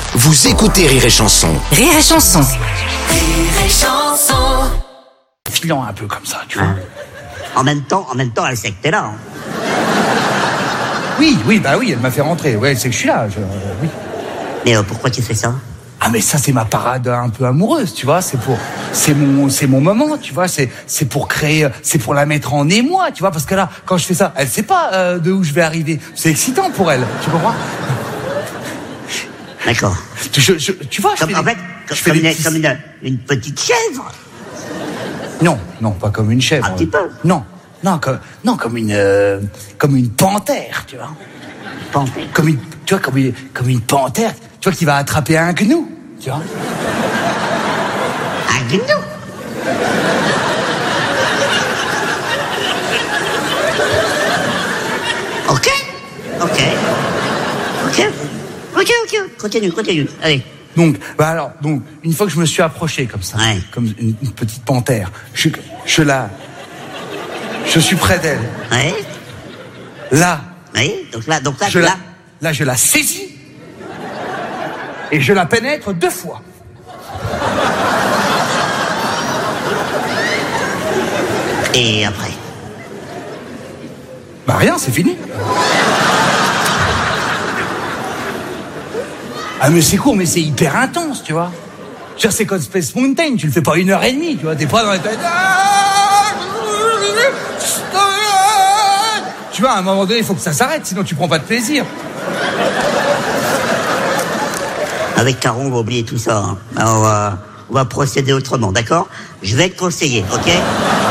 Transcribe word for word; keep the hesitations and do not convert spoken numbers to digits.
Vous écoutez Rire et Chanson. Rire et Chanson. Rire et Chanson. Filant un peu comme ça, tu vois. Hein. En même temps, en même temps, elle sait que t'es là. Hein. Oui, oui, bah oui, elle m'a fait rentrer. Ouais, elle sait que je suis là. Je, euh, oui. Mais euh, pourquoi tu fais ça? Ah mais ça c'est ma parade un peu amoureuse, tu vois. C'est pour, c'est mon, c'est mon moment, tu vois. C'est, c'est pour créer, c'est pour la mettre en émoi, tu vois. Parce que là, quand je fais ça, elle sait pas euh, de où je vais arriver. C'est excitant pour elle, tu comprends? D'accord. Je, je, tu vois, je Comme, fais en des, fait, je comme, fais comme, des une, petits... comme une, une petite chèvre. Non, non, pas comme une chèvre. Un petit peu. Non, non, comme, non, comme une, euh, comme une panthère, tu vois. Panthère. Comme une, tu vois, comme une, comme une panthère, tu vois, qui va attraper un gnou, tu vois. Un gnou. Ok. Ok. Ok. Ok, ok. Continue, continue. Allez. Donc, bah alors, donc, une fois que je me suis approché comme ça, Ouais. comme une, une petite panthère, je, je la, je suis près d'elle. Ouais. Là, Oui. Donc là, donc là, je là. la, là, je la saisis et je la pénètre deux fois. Et après. Bah rien, c'est fini. Ah mais c'est court, mais c'est hyper intense, tu vois. Je veux dire, c'est comme Space Mountain, tu le fais pas une heure et demie, tu vois, t'es pas dans les têtes. Tu vois, à un moment donné, il faut que ça s'arrête, sinon tu prends pas de plaisir. Avec Caron, on va oublier tout ça. Hein. Alors, on va, on va procéder autrement, d'accord? Je vais te conseiller, ok?